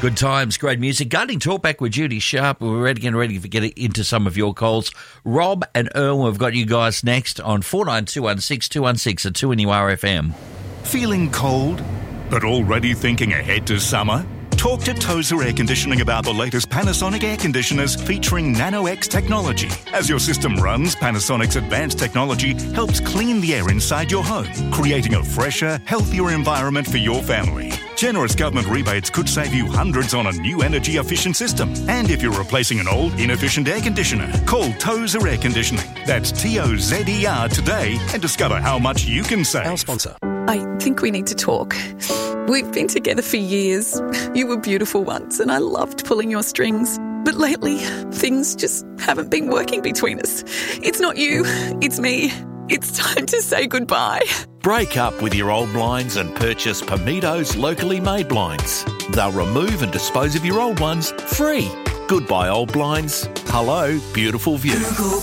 Good times, great music. Gardening Talk back with Judy Sharp. We're ready to get into some of your calls. Rob and Erwin, we've got you guys next on 49216 216 at 2NURFM. Feeling cold, but already thinking ahead to summer? Talk to Tozer Air Conditioning about the latest Panasonic air conditioners featuring Nano-X technology. As your system runs, Panasonic's advanced technology helps clean the air inside your home, creating a fresher, healthier environment for your family. Generous government rebates could save you hundreds on a new energy-efficient system. And if you're replacing an old, inefficient air conditioner, call Tozer Air Conditioning. That's Tozer today and discover how much you can save. Our sponsor. I think we need to talk. We've been together for years. You were beautiful once and I loved pulling your strings. But lately, things just haven't been working between us. It's not you, it's me. It's time to say goodbye. Break up with your old blinds and purchase Pamitos locally made blinds. They'll remove and dispose of your old ones free. Goodbye old blinds. Hello, beautiful view. Google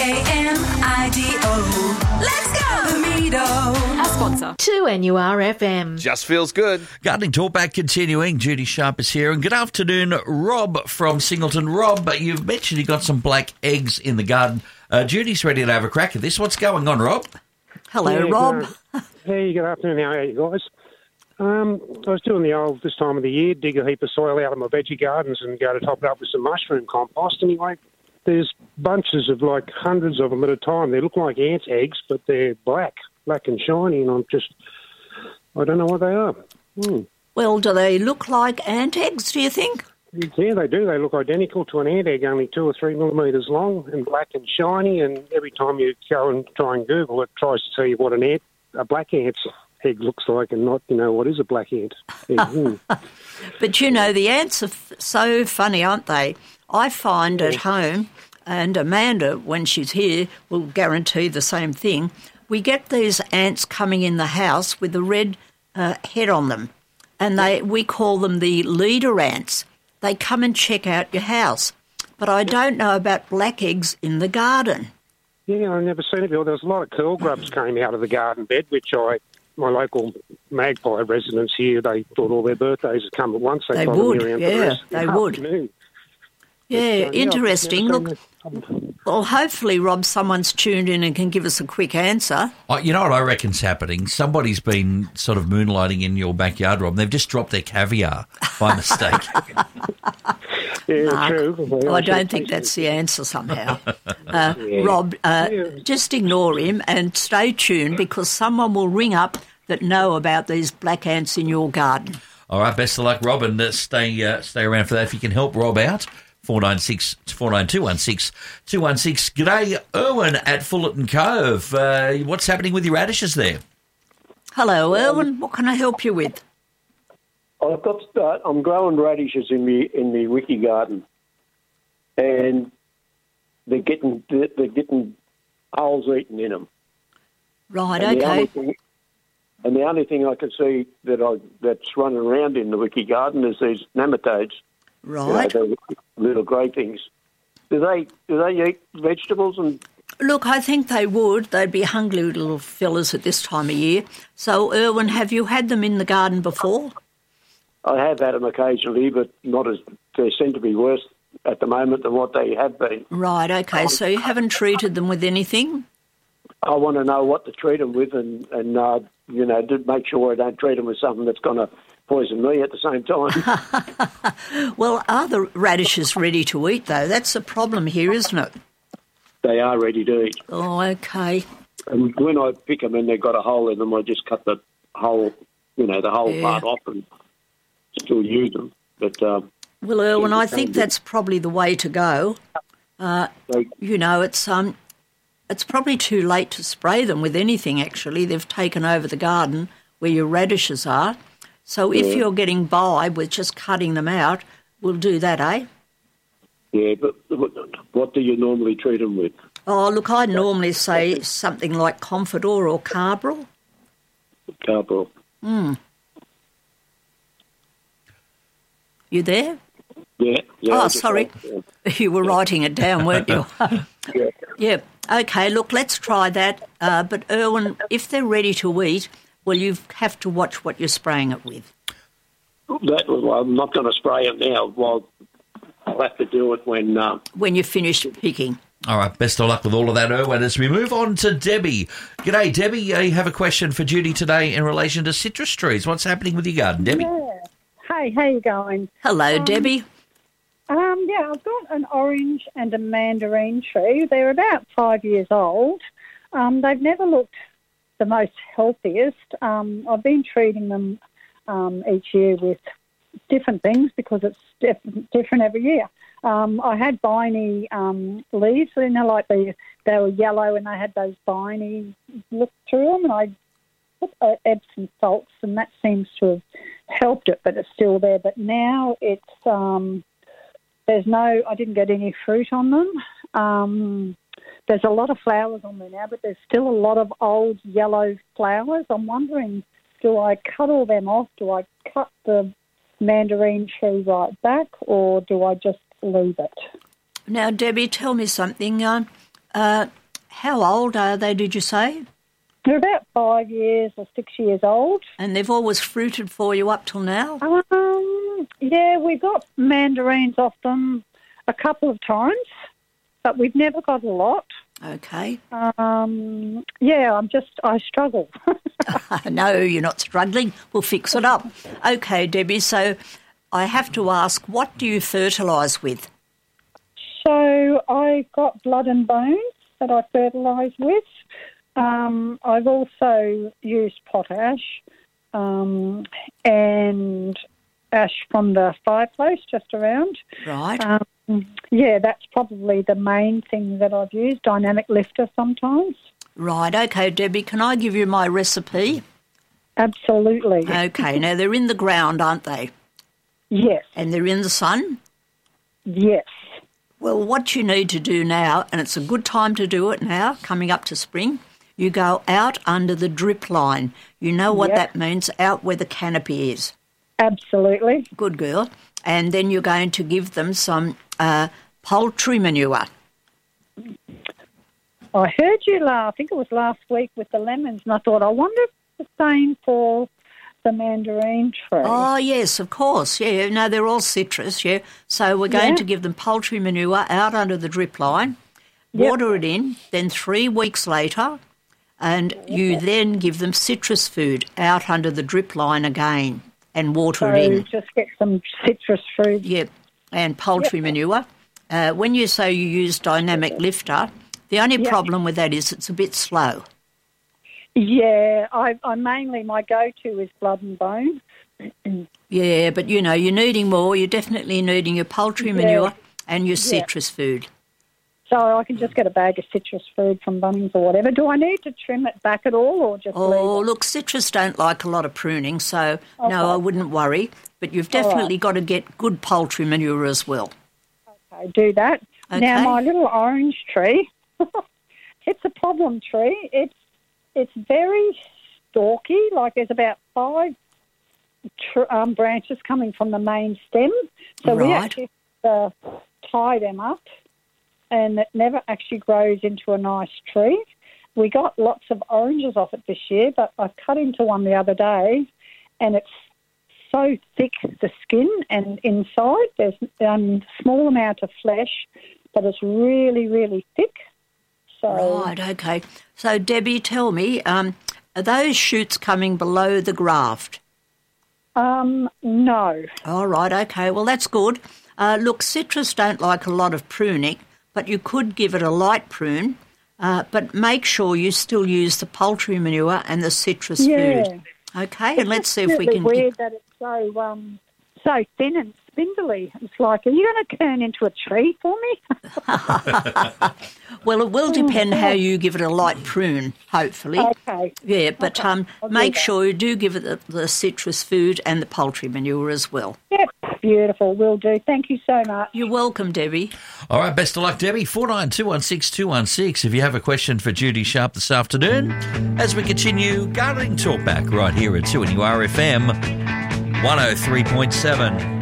PAMIDO. Let's go, Pamito. Our sponsor. 2NURFM. Just feels good. Gardening Talk back continuing. Judy Sharp is here. And good afternoon, Rob from Singleton. Rob, you've mentioned you got some black eggs in the garden. Judy's ready to have a crack at this. What's going on, Rob? Hello, Rob. Hey, good afternoon. How are you guys? I was doing the old this time of the year, dig a heap of soil out of my veggie gardens and go to top it up with some mushroom compost. Anyway, there's bunches of like hundreds of them at a time. They look like ants' eggs, but they're black and shiny, and I don't know what they are. Well, do they look like ant eggs, do you think? Yeah, they do. They look identical to an ant egg, only 2 or 3 millimetres long and black and shiny. And every time you go and try and Google it, tries to tell you what a black ant's egg looks like, and not, what is a black ant. But the ants are so funny, aren't they? I find at home, and Amanda, when she's here, will guarantee the same thing. We get these ants coming in the house with a red head on them, and we call them the leader ants. They come and check out your house. But I don't know about black eggs in the garden. Yeah, I've never seen it before. There was a lot of curl grubs came out of the garden bed, which my local magpie residents here, they thought all their birthdays had come at once. They would, me around they would. Yeah, interesting. Look, well, hopefully, Rob, someone's tuned in and can give us a quick answer. You know what I reckon's happening? Somebody's been sort of moonlighting in your backyard, Rob. They've just dropped their caviar by mistake. Yeah, true. I don't think that's the answer somehow. Rob, just ignore him and stay tuned, because someone will ring up that know about these black ants in your garden. All right, best of luck, Rob, and stay around for that if you can help Rob out. 49216 216. G'day, Erwin at Fullerton Cove. What's happening with your radishes there? Hello, Erwin. What can I help you with? I'm growing radishes in the wiki garden, and they're getting holes eaten in them. Right. And okay. The only thing I can see that's running around in the wiki garden is these nematodes. Right. The little grey things. Do they eat vegetables? And look, I think they would. They'd be hungry little fellas at this time of year. So, Erwin, have you had them in the garden before? I have had them occasionally, but not as. They seem to be worse at the moment than what they have been. Right. Okay. So you haven't treated them with anything? I want to know what to treat them with, and to make sure I don't treat them with something that's going to poison me at the same time. Well, are the radishes ready to eat, though? That's the problem here, isn't it? They are ready to eat. Oh, okay. And when I pick them and they've got a hole in them, I just cut the whole, part off and still use them. But well, Erwin, I think that's probably the way to go. It's probably too late to spray them with anything, actually. They've taken over the garden where your radishes are. So if you're getting by with just cutting them out, we'll do that, eh? Yeah, but what do you normally treat them with? Oh, look, I normally say something like Confidor or Carbaryl. Carbaryl. You there? Yeah. Oh, sorry. You were writing it down, weren't you? Yeah. Yeah. Okay, look, let's try that. But, Erwin, if they're ready to eat, well, you have to watch what you're spraying it with. I'm not going to spray them now. Well, I'll have to do it when you finish picking. All right, best of luck with all of that, Erwin. As we move on to Debbie. G'day, Debbie. You have a question for Judy today in relation to citrus trees. What's happening with your garden, Debbie? Yeah. Hey, how you going? Hello, Debbie. Yeah, I've got an orange and a mandarin tree. They're about 5 years old. They've never looked the most healthiest. I've been treating them each year with different things because it's different every year. I had viney leaves, like they were yellow and they had those viney look through them, and I put Epsom salts, and that seems to have helped it, but it's still there. But now it's I didn't get any fruit on them. There's a lot of flowers on there now, but there's still a lot of old yellow flowers. I'm wondering, do I cut all them off? Do I cut the mandarin tree right back, or do I just leave it? Now, Debbie, tell me something. How old are they, did you say? They're about 5 years or 6 years old. And they've always fruited for you up till now? Yeah, we got mandarins off them a couple of times, but we've never got a lot. Okay. I struggle. No, you're not struggling. We'll fix it up. Okay, Debbie, so I have to ask, what do you fertilise with? So I've got blood and bones that I fertilise with. I've also used potash and ash from the fireplace just around. Right. Yeah, that's probably the main thing that I've used, dynamic lifter sometimes. Right, okay, Debbie, can I give you my recipe? Absolutely. Okay, now they're in the ground, aren't they? Yes. And they're in the sun? Yes. Well, what you need to do now, and it's a good time to do it now, coming up to spring, you go out under the drip line. You know what that means, out where the canopy is. Absolutely. Good girl. And then you're going to give them some poultry manure. I heard you I think it was last week with the lemons, and I thought, I wonder if it's the same for the mandarin tree. Oh, yes, of course. Yeah, no, they're all citrus, yeah. So we're going to give them poultry manure out under the drip line, water it in, then 3 weeks later, and you then give them citrus food out under the drip line again and water it in. Just get some citrus fruit. Yep, and poultry manure. When you say you use dynamic lifter, the only problem with that is it's a bit slow. Yeah, I mainly, my go-to is blood and bone. Yeah, but, you know, you're needing more. You're definitely needing your poultry manure and your citrus food. So I can just get a bag of citrus food from Bunnings or whatever. Do I need to trim it back at all or just leave it? Look, citrus don't like a lot of pruning, so no, I wouldn't worry. But you've definitely got to get good poultry manure as well. Okay, do that. Okay. Now, my little orange tree, it's a problem tree. It's very stalky, like there's about 5 branches coming from the main stem. So we actually tie them up, and it never actually grows into a nice tree. We got lots of oranges off it this year, but I cut into one the other day, and it's so thick, the skin, and inside there's a small amount of flesh, but it's really, really thick. So, right, okay. So, Debbie, tell me, are those shoots coming below the graft? No. All right, okay. Well, that's good. Look, citrus don't like a lot of pruning, but you could give it a light prune, but make sure you still use the poultry manure and the citrus food. Okay, and let's see if we can... It's weird that it's so thin and spindly. It's like, are you going to turn into a tree for me? Well, it will depend how you give it a light prune, hopefully. Okay. Yeah, but make sure you do give it the citrus food and the poultry manure as well. Yep, beautiful. Will do. Thank you so much. You're welcome, Debbie. All right, best of luck, Debbie. 49216216 if you have a question for Judy Sharp this afternoon. As we continue Gardening Talk back right here at 2NURFM 103.7.